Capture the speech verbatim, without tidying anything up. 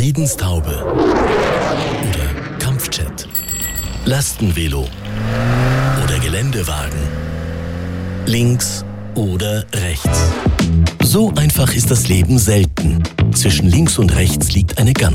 Friedenstaube oder Kampfjet, Lastenvelo oder Geländewagen, links oder rechts. So einfach ist das Leben selten. Zwischen links und rechts liegt eine ganz